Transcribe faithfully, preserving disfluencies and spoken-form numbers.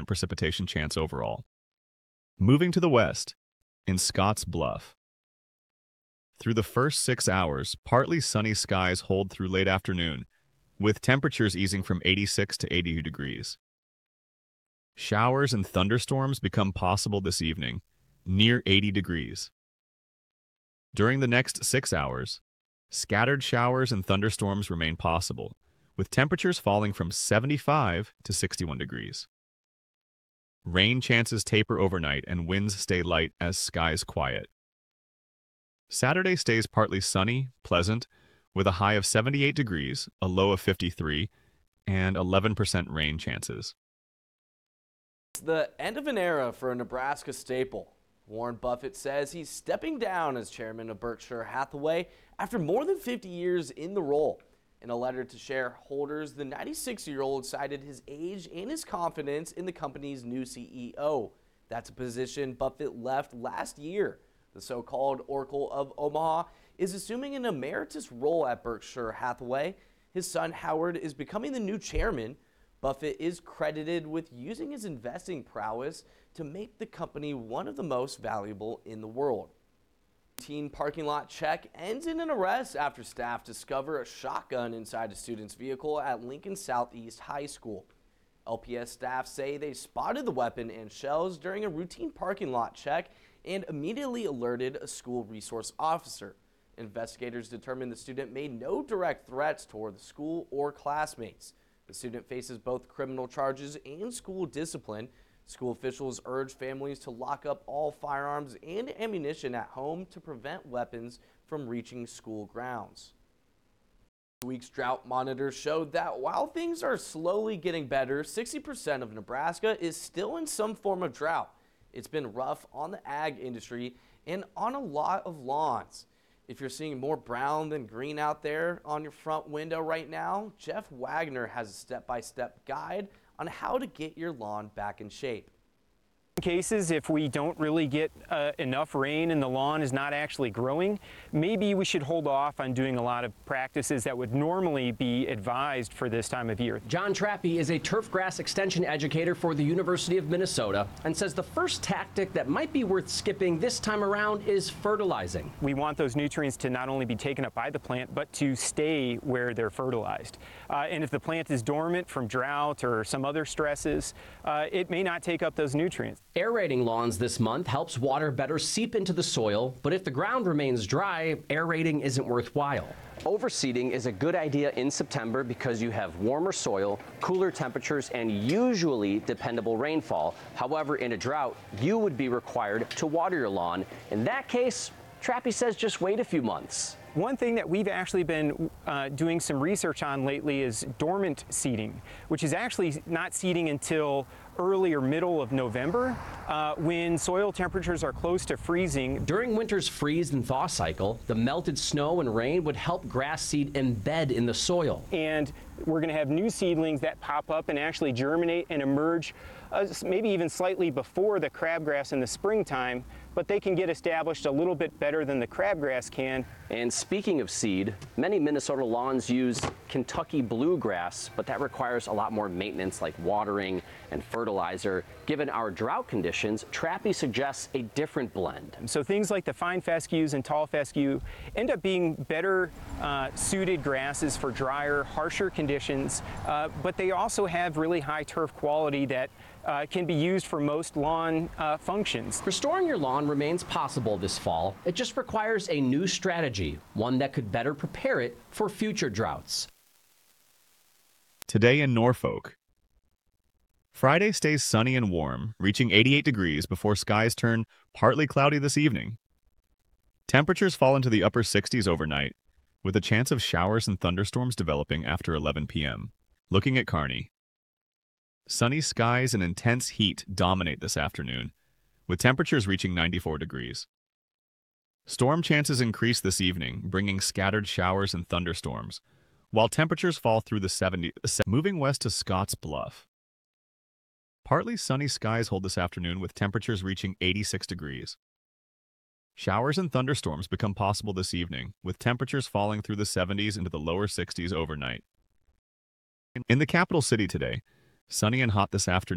percent precipitation chance overall. Moving to the west, in Scotts Bluff. Through the first six hours, partly sunny skies hold through late afternoon, with temperatures easing from eighty-six to eighty degrees. Showers and thunderstorms become possible this evening, near eighty degrees. During the next six hours, scattered showers and thunderstorms remain possible, with temperatures falling from seventy-five to sixty-one degrees. Rain chances taper overnight and winds stay light as skies quiet. Saturday stays partly sunny, pleasant, with a high of seventy-eight degrees, a low of fifty-three, and eleven percent rain chances. It's the end of an era for a Nebraska staple. Warren Buffett says he's stepping down as chairman of Berkshire Hathaway after more than fifty years in the role. In a letter to shareholders, the ninety-six-year-old cited his age and his confidence in the company's new C E O. That's a position Buffett left last year. The so-called Oracle of Omaha is assuming an emeritus role at Berkshire Hathaway. His son Howard is becoming the new chairman. Buffett is credited with using his investing prowess to make the company one of the most valuable in the world. Teen parking lot check ends in an arrest after staff discover a shotgun inside a student's vehicle at Lincoln Southeast High School. L P S staff say they spotted the weapon and shells during a routine parking lot check and immediately alerted a school resource officer. Investigators determined the student made no direct threats toward the school or classmates. The student faces both criminal charges and school discipline. School officials urge families to lock up all firearms and ammunition at home to prevent weapons from reaching school grounds. This week's drought monitor showed that while things are slowly getting better, sixty percent of Nebraska is still in some form of drought. It's been rough on the ag industry and on a lot of lawns. If you're seeing more brown than green out there on your front window right now, Jeff Wagner has a step-by-step guide on how to get your lawn back in shape. In cases, if we don't really get uh, enough rain and the lawn is not actually growing, maybe we should hold off on doing a lot of practices that would normally be advised for this time of year. John Trappe is a turf grass extension educator for the University of Minnesota and says the first tactic that might be worth skipping this time around is fertilizing. We want those nutrients to not only be taken up by the plant, but to stay where they're fertilized. Uh, and if the plant is dormant from drought or some other stresses, uh, it may not take up those nutrients. Aerating lawns this month helps water better seep into the soil, but if the ground remains dry, aerating isn't worthwhile. Overseeding is a good idea in September because you have warmer soil, cooler temperatures, and usually dependable rainfall. However, in a drought, you would be required to water your lawn. In that case, Trappe says just wait a few months. One thing that we've actually been uh, doing some research on lately is dormant seeding, which is actually not seeding until early or middle of November, uh, when soil temperatures are close to freezing. During winter's freeze and thaw cycle, the melted snow and rain would help grass seed embed in the soil. And we're going to have new seedlings that pop up and actually germinate and emerge uh, maybe even slightly before the crabgrass in the springtime, but they can get established a little bit better than the crabgrass can. And speaking of seed, many Minnesota lawns use Kentucky bluegrass, but that requires a lot more maintenance like watering and fertilizer. Given our drought conditions, Trappe suggests a different blend. So things like the fine fescues and tall fescue end up being better uh, suited grasses for drier, harsher conditions, uh, but they also have really high turf quality that Uh, can be used for most lawn uh, functions. Restoring your lawn remains possible this fall. It just requires a new strategy, one that could better prepare it for future droughts. Today in Norfolk. Friday stays sunny and warm, reaching eighty-eight degrees before skies turn partly cloudy this evening. Temperatures fall into the upper sixties overnight, with a chance of showers and thunderstorms developing after eleven p m Looking at Kearney. Sunny skies and intense heat dominate this afternoon, with temperatures reaching ninety-four degrees. Storm chances increase this evening, bringing scattered showers and thunderstorms, while temperatures fall through the seventies. Moving west to Scotts Bluff. Partly sunny skies hold this afternoon with temperatures reaching eighty-six degrees. Showers and thunderstorms become possible this evening, with temperatures falling through the seventies into the lower sixties overnight. In the capital city today, sunny and hot this afternoon.